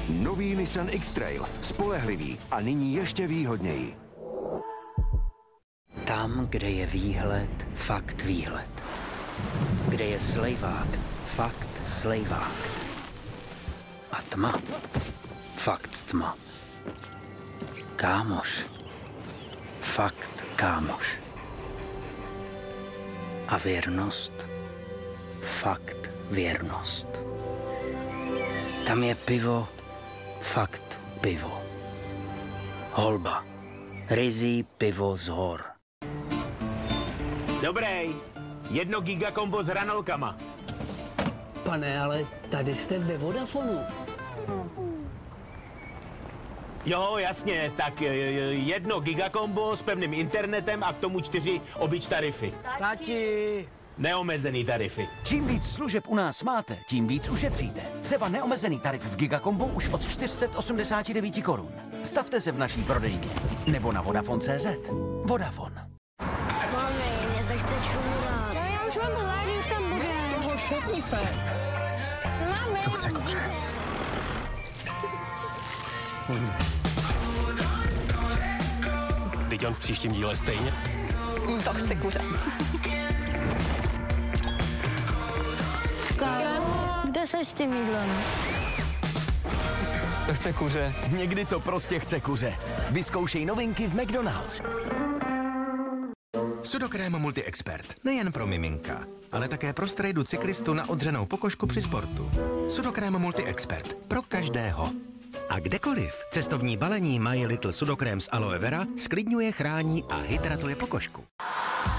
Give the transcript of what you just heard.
Nový Nissan X-Trail. Spolehlivý a nyní ještě výhodněji. Tam, kde je výhled, fakt výhled. Kde je slejvák, fakt slejvák. A tma, fakt tma. Kámoš, fakt kámoš. A věrnost, fakt věrnost. Tam je pivo, fakt pivo. Holba, ryzí pivo z hor. Dobrý, 1 gigakombo s hranolkama. Pane, ale tady jste ve Vodafonu. Jo, jasně, tak 1 gigakombo s pevným internetem a k tomu 4 obyč tarify. Tati! Neomezený tarify. Čím víc služeb u nás máte, tím víc ušetříte. Třeba neomezený tarif v Gigakombu už od 489 korun. Stavte se v naší prodejně nebo na Vodafone.cz. Vodafone. Mami, mě se chce čůrat. No já už mám hlad, už tam bude. Toho šutni se. Mami. To chce kuře. Teď on v příštím díle stejně? To chce kuře. Kámo, kde seš s tím jídlem? To chce kuře. Někdy to prostě chce kuře. Vyzkoušej novinky v McDonald's. Sudokrém Multi-Expert. Nejen pro miminka, ale také pro strejdu cyklistu na odřenou pokožku při sportu. Sudokrém Multi-Expert. Pro každého. A kdekoliv. Cestovní balení My Little Sudokrém z aloe vera sklidňuje, chrání a hydratuje pokožku.